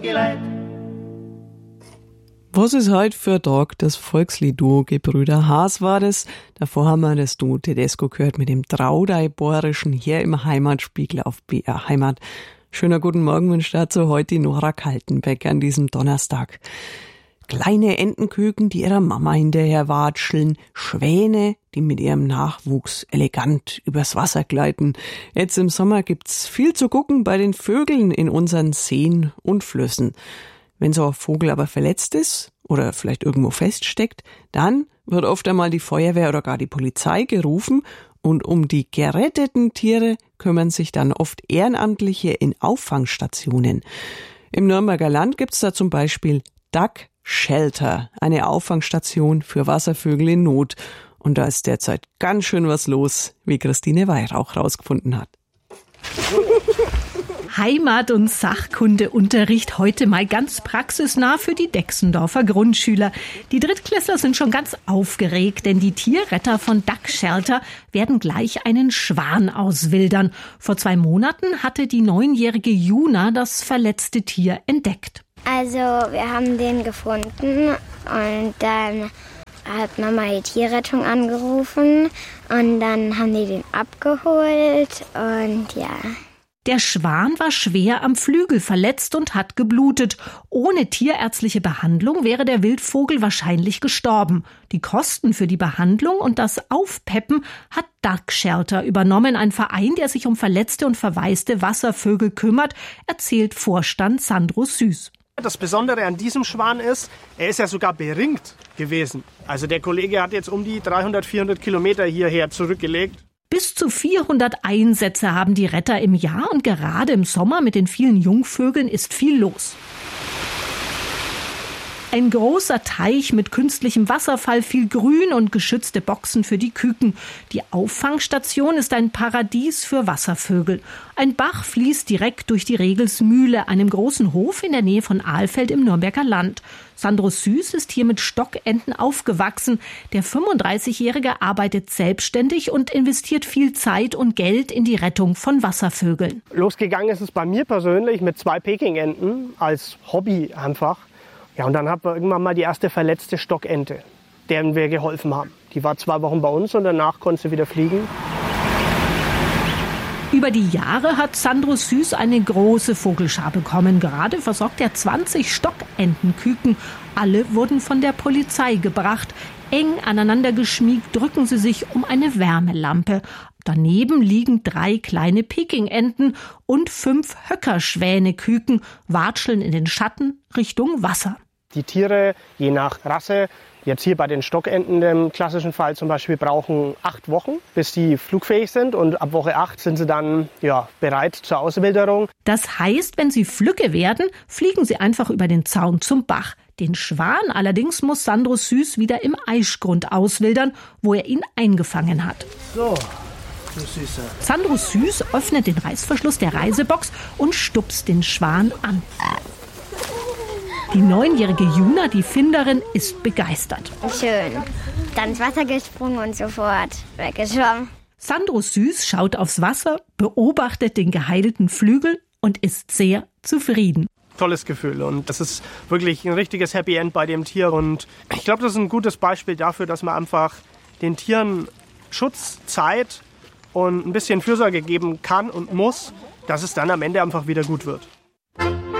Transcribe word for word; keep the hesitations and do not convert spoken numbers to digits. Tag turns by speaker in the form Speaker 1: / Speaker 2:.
Speaker 1: Was ist heute für ein Tag? Das Volkslied-Duo Gebrüder Haas war das. Davor haben wir das Duo Tedesco gehört mit dem Traudei-Bohrischen hier im Heimatspiegel auf B R Heimat. Schöner guten Morgen wünscht dazu heute Nora Kaltenbeck an diesem Donnerstag. Kleine Entenküken, die ihrer Mama hinterher watscheln, Schwäne, die mit ihrem Nachwuchs elegant übers Wasser gleiten. Jetzt im Sommer gibt's viel zu gucken bei den Vögeln in unseren Seen und Flüssen. Wenn so ein Vogel aber verletzt ist oder vielleicht irgendwo feststeckt, dann wird oft einmal die Feuerwehr oder gar die Polizei gerufen und um die geretteten Tiere kümmern sich dann oft Ehrenamtliche in Auffangstationen. Im Nürnberger Land gibt's da zum Beispiel Duck Shelter, eine Auffangstation für Wasservögel in Not. Und da ist derzeit ganz schön was los, wie Christine Weihrauch rausgefunden hat.
Speaker 2: Heimat- und Sachkundeunterricht heute mal ganz praxisnah für die Dexendorfer Grundschüler. Die Drittklässler sind schon ganz aufgeregt, denn die Tierretter von Duck Shelter werden gleich einen Schwan auswildern. Vor zwei Monaten hatte die neunjährige Juna das verletzte Tier entdeckt.
Speaker 3: Also wir haben den gefunden und dann hat Mama die Tierrettung angerufen und dann haben die den abgeholt und ja.
Speaker 2: Der Schwan war schwer am Flügel verletzt und hat geblutet. Ohne tierärztliche Behandlung wäre der Wildvogel wahrscheinlich gestorben. Die Kosten für die Behandlung und das Aufpeppen hat Duck Shelter übernommen, ein Verein, der sich um verletzte und verwaiste Wasservögel kümmert, erzählt Vorstand Sandro Süß.
Speaker 4: Das Besondere an diesem Schwan ist, er ist ja sogar beringt gewesen. Also der Kollege hat jetzt um die dreihundert, vierhundert Kilometer hierher zurückgelegt.
Speaker 2: Bis zu vierhundert Einsätze haben die Retter im Jahr und gerade im Sommer mit den vielen Jungvögeln ist viel los. Ein großer Teich mit künstlichem Wasserfall, viel Grün und geschützte Boxen für die Küken. Die Auffangstation ist ein Paradies für Wasservögel. Ein Bach fließt direkt durch die Regelsmühle, einem großen Hof in der Nähe von Alfeld im Nürnberger Land. Sandro Süß ist hier mit Stockenten aufgewachsen. Der fünfunddreißigjährige arbeitet selbstständig und investiert viel Zeit und Geld in die Rettung von Wasservögeln.
Speaker 4: Losgegangen ist es bei mir persönlich mit zwei Pekingenten als Hobby einfach. Ja, und dann hatten wir irgendwann mal die erste verletzte Stockente, deren wir geholfen haben. Die war zwei Wochen bei uns und danach konnte sie wieder fliegen.
Speaker 2: Über die Jahre hat Sandro Süß eine große Vogelschar bekommen. Gerade versorgt er zwanzig Stockentenküken. Alle wurden von der Polizei gebracht. Eng aneinander geschmiegt drücken sie sich um eine Wärmelampe. Daneben liegen drei kleine Pekingenten und fünf Höckerschwäneküken, watscheln in den Schatten Richtung Wasser.
Speaker 4: Die Tiere, je nach Rasse, jetzt hier bei den Stockenten im klassischen Fall zum Beispiel, brauchen acht Wochen, bis die flugfähig sind. Und ab Woche acht sind sie dann ja, bereit zur Auswilderung.
Speaker 2: Das heißt, wenn sie flügge werden, fliegen sie einfach über den Zaun zum Bach. Den Schwan allerdings muss Sandro Süß wieder im Aischgrund auswildern, wo er ihn eingefangen hat.
Speaker 4: So. Süßer.
Speaker 2: Sandro Süß öffnet den Reißverschluss der Reisebox und stupst den Schwan an. Die neunjährige Juna, die Finderin, ist begeistert.
Speaker 3: Schön. Dann ins Wasser gesprungen und sofort weggeschwommen.
Speaker 2: Sandro Süß schaut aufs Wasser, beobachtet den geheilten Flügel und ist sehr zufrieden.
Speaker 4: Tolles Gefühl und das ist wirklich ein richtiges Happy End bei dem Tier. Und ich glaube, das ist ein gutes Beispiel dafür, dass man einfach den Tieren Schutz, Zeit und ein bisschen Fürsorge geben kann und muss, dass es dann am Ende einfach wieder gut wird.